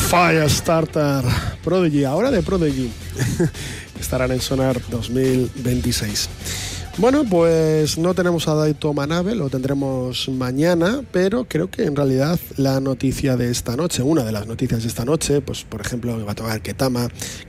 Firestarter, Prodigy, ahora de Prodigy. Estarán en Sonar 2026. Bueno, pues no tenemos a Daito Manabe, lo tendremos mañana, pero creo que en realidad la noticia de esta noche, una de las noticias de esta noche, pues por ejemplo va a tocar Ketama,